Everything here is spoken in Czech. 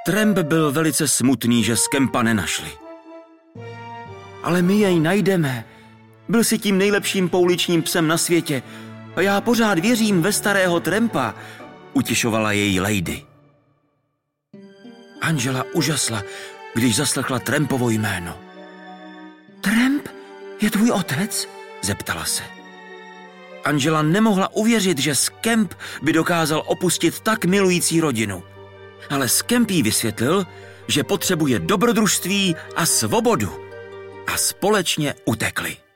Tramp byl velice smutný, že Scampa nenašli. Ale my jej najdeme. Byl si tím nejlepším pouličním psem na světě a já pořád věřím ve starého Trampa, utišovala její lady. Angela užasla, když zaslechla Trampovo jméno. Tramp je tvůj otec? Zeptala se. Angela nemohla uvěřit, že Scamp by dokázal opustit tak milující rodinu. Ale Scamp jí vysvětlil, že potřebuje dobrodružství a svobodu. A společně utekli.